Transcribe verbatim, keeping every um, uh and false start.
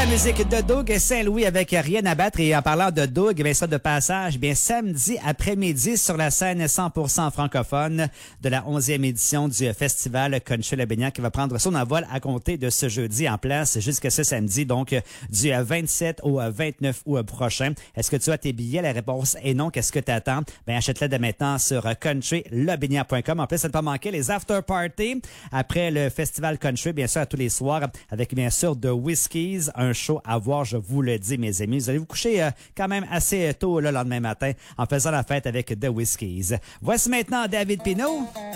musique de Doug Saint-Louis avec Rien à battre. Et en parlant de Doug, bien ça de passage, bien samedi après-midi sur la scène cent pour cent francophone de la onzième édition du festival Country Lebénian qui va prendre son envol à compter de ce jeudi en place jusqu'à ce samedi, donc du vingt-sept au vingt-neuf août prochain. Est-ce que tu as tes billets? La réponse est non. Qu'est-ce que tu attends? Bien, achète-les dès maintenant sur country lebénian point com. En plus, ça ne pas manquer les after party après le festival Country, bien sûr, à tous les soirs, avec bien sûr de Whiskies, un show à voir, je vous le dis, mes amis. Vous allez vous coucher euh, quand même assez tôt le lendemain matin en faisant la fête avec The Whiskies. Voici maintenant David Pinault.